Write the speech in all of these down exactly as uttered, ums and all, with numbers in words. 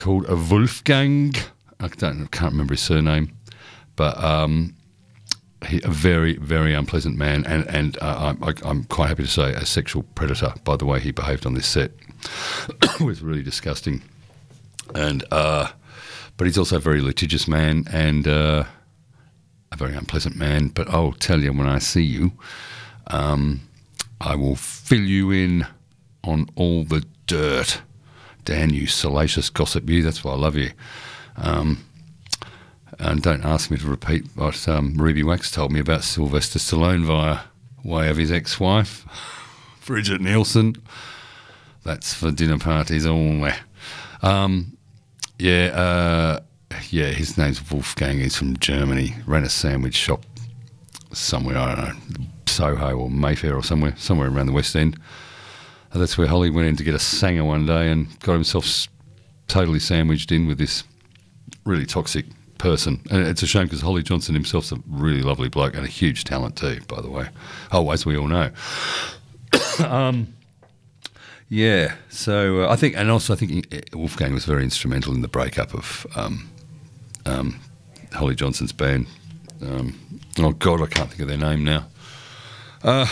called a Wolfgang. I don't, I can't remember his surname, but um, he, a very, very unpleasant man, and and uh, I, I'm quite happy to say a sexual predator by the way he behaved on this set. It was really disgusting, and uh, but he's also a very litigious man and uh, a very unpleasant man. But I'll tell you when I see you, um, I will fill you in on all the dirt. Dan, you salacious gossip you, that's why I love you. Um, and don't ask me to repeat what um, Ruby Wax told me about Sylvester Stallone via way of his ex-wife, Bridget Nielsen. That's for dinner parties only. Um, yeah, uh, yeah, his name's Wolfgang. He's from Germany. Ran a sandwich shop somewhere, I don't know, Soho or Mayfair or somewhere, somewhere around the West End. And that's where Holly went in to get a sanger one day and got himself s- totally sandwiched in with this really toxic person. And it's a shame because Holly Johnson himself's a really lovely bloke and a huge talent too, by the way. Oh, as we all know. um, yeah, so uh, I think, and also I think he, Wolfgang was very instrumental in the breakup of um, um, Holly Johnson's band. Um, oh, God, I can't think of their name now. Uh,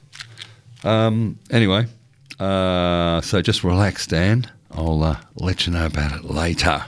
um, anyway. Uh, so just relax, Dan. I'll uh, let you know about it later.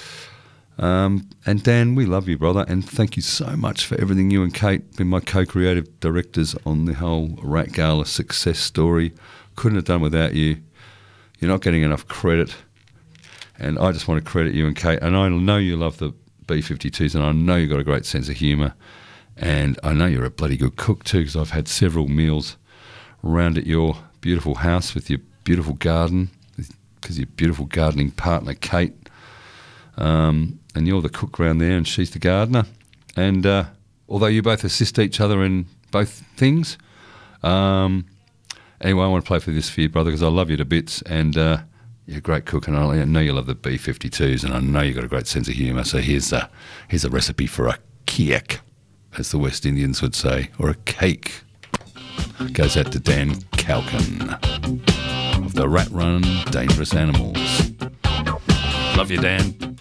Um, and Dan, we love you, brother, and thank you so much for everything. You and Kate been my co-creative directors on the whole Rat Gala success story. Couldn't have done without you. You're not getting enough credit, and I just want to credit you and Kate. And I know you love the B fifty-twos, and I know you've got a great sense of humour, and I know you're a bloody good cook too, because I've had several meals round at your beautiful house with your beautiful garden, because your beautiful gardening partner, Kate, um, and you're the cook round there and she's the gardener. And uh, although you both assist each other in both things, um, anyway, I want to play for this for you, brother, because I love you to bits, and uh, you're a great cook, and I know you love the B fifty-twos, and I know you've got a great sense of humour. So here's a, here's a recipe for a kiek, as the West Indians would say, or a cake. Goes out to Dan Calkin of the Rat Run Dangerous Animals. Love you, Dan.